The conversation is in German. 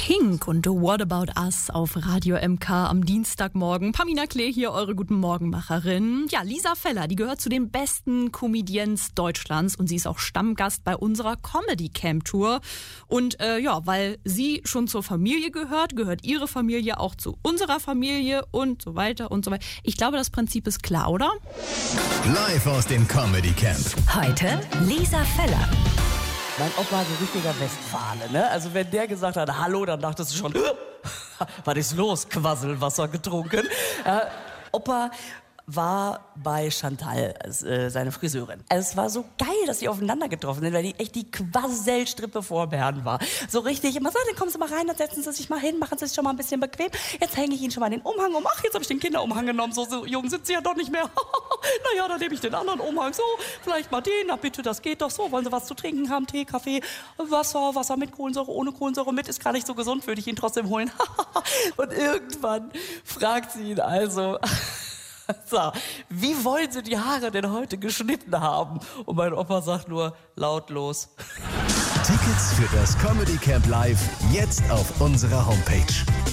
Pink und What About Us auf Radio MK am Dienstagmorgen. Pamina Klee hier, eure Guten Morgenmacherin. Ja, Lisa Feller, die gehört zu den besten Comedians Deutschlands und sie ist auch Stammgast bei unserer Comedy Camp Tour. Und weil sie schon zur Familie gehört, gehört ihre Familie auch zu unserer Familie und so weiter und so weiter. Ich glaube, das Prinzip ist klar, oder? Live aus dem Comedy Camp. Heute Lisa Feller. Mein Opa so richtiger Westfale, ne? Also wenn der gesagt hat, hallo, dann dachtest du schon, was ist los? Quasselwasser getrunken. Opa war bei Chantal, seine Friseurin. Es war so geil, dass sie aufeinander getroffen sind, weil die echt die Quasselstrippe vor Bern war. So richtig, immer so, dann kommen Sie mal rein, dann setzen Sie sich mal hin, machen Sie sich schon mal ein bisschen bequem. Jetzt hänge ich Ihnen schon mal den Umhang um. Ach, jetzt habe ich den Kinderumhang genommen, so jung sind Sie ja doch nicht mehr. Naja, dann nehme ich den anderen Umhang, so, vielleicht mal den, na bitte, das geht doch so. Wollen Sie was zu trinken haben, Tee, Kaffee, Wasser mit Kohlensäure, ohne Kohlensäure mit, ist gar nicht so gesund, würde ich Ihnen trotzdem holen. Und irgendwann fragt sie ihn also... So, wie wollen Sie die Haare denn heute geschnitten haben? Und mein Opa sagt nur lautlos. Tickets für das Comedy Camp Live jetzt auf unserer Homepage.